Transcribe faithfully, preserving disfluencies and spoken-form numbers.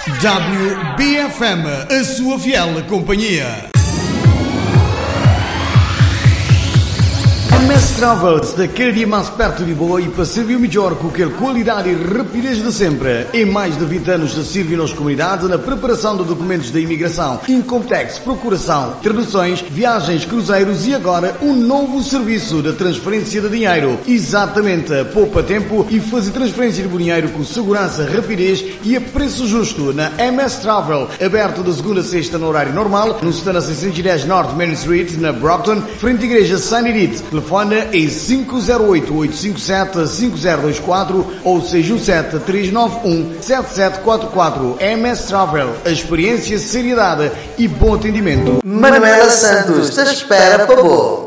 W B F M, a sua fiel companhia. M S Travels, daquele dia mais perto de boa e para servir melhor com aquela qualidade e rapidez de sempre. Em mais de vinte anos de servir nas comunidades na preparação de documentos da imigração, Incomtex, procuração, traduções, viagens, cruzeiros e agora um novo serviço de transferência de dinheiro. Exatamente, poupa tempo e fazer transferência de dinheiro com segurança, rapidez e a preço justo na M S Travel, aberto de segunda a sexta no horário normal, no stand seiscentos e dez North Main Street, na Brockton, frente à igreja Saint Edith. Telefone em cinco zero oito, oito cinco sete, cinco zero dois quatro ou seis um sete, três nove um, sete sete quatro quatro. M S Travel, a experiência, seriedade e bom atendimento. Manuela Santos te espera para bom.